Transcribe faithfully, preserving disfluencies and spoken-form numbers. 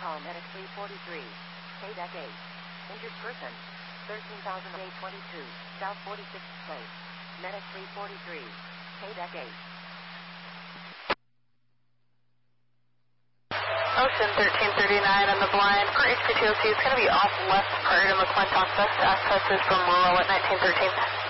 call medic three forty-three. K deck eight. Injured person. thirteen thousand eight hundred twenty-two. South forty-sixth Place. Medic three forty-three. K deck eight. Ocean thirteen thirty-nine on the blind for H P T O C. It's going to be off left part of McClintock. Best access is from rural at nineteen thirteen.